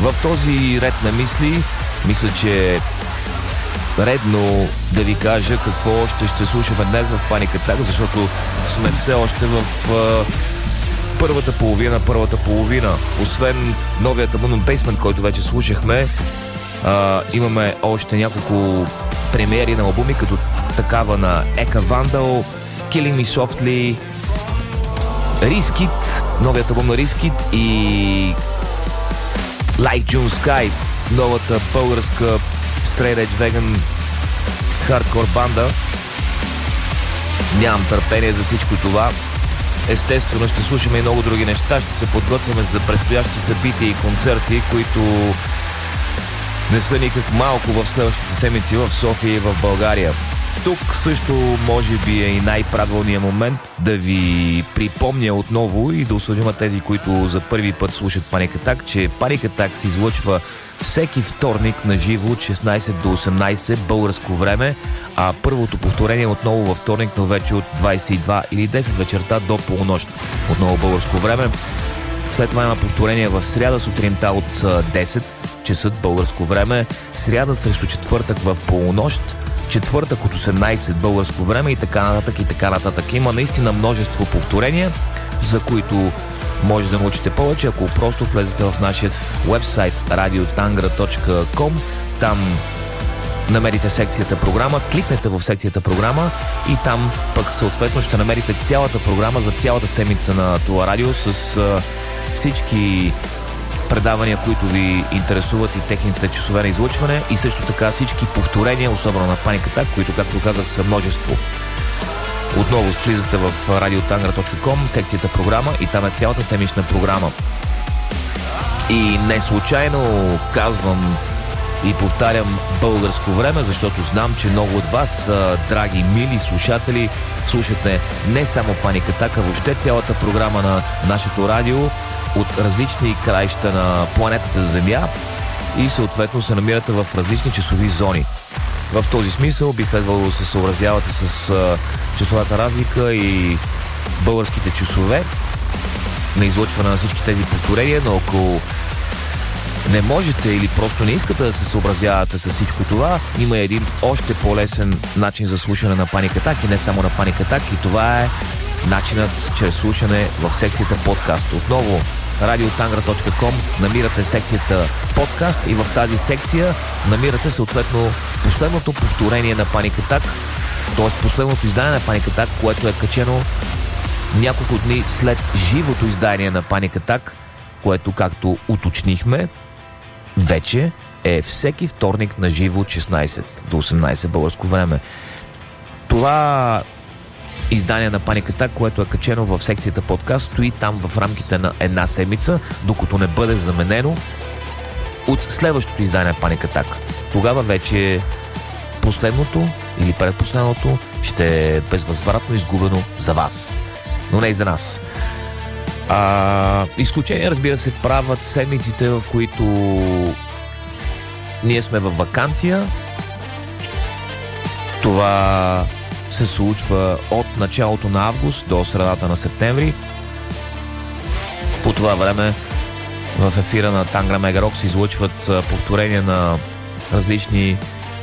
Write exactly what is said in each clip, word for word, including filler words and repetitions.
В този ред на мисли, мисля, че е редно да ви кажа какво още ще слушаме днес в Panic Attack, защото сме все още в а, първата половина, първата половина. Освен новият албум Basement, който вече слушахме, а, имаме още няколко премиери на албуми, като такава на Eka Vandal, Killing Me Softly, Riskit, новият албум на Riskit и Like June Sky, новата българска Straight Edge Vegan хардкор банда. Нямам търпение за всичко това. Естествено ще слушаме и много други неща. Ще се подготвяме за предстоящи събития и концерти, които не са никак малко в следващите седмици в София и в България. Тук също може би е и най-правилният момент да ви припомня отново и да осъдим тези, които за първи път слушат Panic Attack, че Panic Attack се излъчва всеки вторник на живо от шестнайсет до осемнайсет българско време, а първото повторение отново във вторник, но вече от двайсет и два или десет вечерта до полунощ отново българско време. След това има повторение в сряда сутринта от десет часа българско време, сряда срещу четвъртък в полунощ, четвъртък от осемнайсет българско време и така нататък и така нататък. Има наистина множество повторения, за които може да научите повече, ако просто влезете в нашия уебсайт радио тангра точка ком. Там намерите секцията програма, кликнете в секцията програма и там пък съответно ще намерите цялата програма за цялата седмица на това радио с а, всички предавания, които ви интересуват и техните часове на излъчване и също така всички повторения, особено на Panic Attack, които, както казах, са множество. Отново влизате в радио тангра точка ком, секцията програма и там е цялата седмична програма. И не случайно казвам и повтарям българско време, защото знам, че много от вас, драги, мили слушатели, слушате не само Panic Attack, а въобще цялата програма на нашето радио от различни краища на планетата Земя и съответно се намирате в различни часови зони. В този смисъл би следвало да се съобразявате с а, часовата разлика и българските часове на излъчване на всички тези повторения, но ако не можете или просто не искате да се съобразявате с всичко това, има един още по-лесен начин за слушане на Panic Attack и не само на Panic Attack, и това е начинът чрез слушане в секцията подкаст. Отново радио тангра точка ком намирате секцията подкаст и в тази секция намирате съответно последното повторение на Panic Attack, т.е. последното издание на Panic Attack, което е качено няколко дни след живото издание на Panic Attack, което, както уточнихме, вече е всеки вторник на живо от шестнайсет до осемнайсет българско време. Това издание на Panic Attack, което е качено в секцията подкаст, стои там в рамките на една седмица, докато не бъде заменено от следващото издание на Panic Attack. Тогава вече последното или предпоследното ще е безвъзвратно изгубено за вас, но не и за нас. А, изключение, разбира се, правят седмиците, в които ние сме във ваканция. Това се случва от началото на август до средата на септември. По това време в ефира на Тангра Мега Рок се излъчват повторения на различни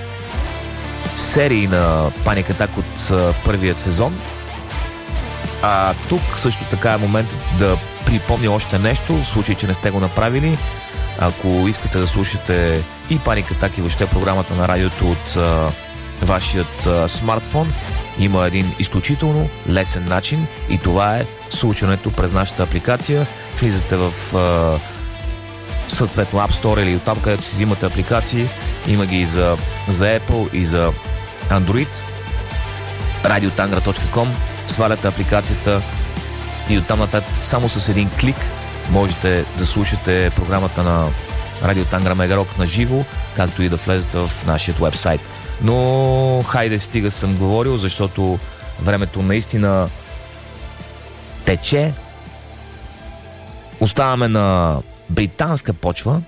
серии на Panic Attack от първият сезон. А тук също така е момент да припомня още нещо, в случай, че не сте го направили. Ако искате да слушате и Panic Attack и въобще програмата на радиото от а, вашият а, смартфон, има един изключително лесен начин и това е слушането през нашата апликация. Влизате в а, съответно App Store или оттам, където си взимате апликации. Има ги и за, за Apple и за Android. радио тангра точка ком, сваляте апликацията и оттам нататък само с един клик можете да слушате програмата на Радио Тангра Мега Рок на живо, както и да влезете в нашия уебсайт. Но хайде, стига съм говорил, защото времето наистина тече. Оставаме на британска почва,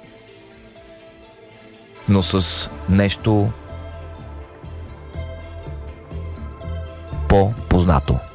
но с нещо по-познато.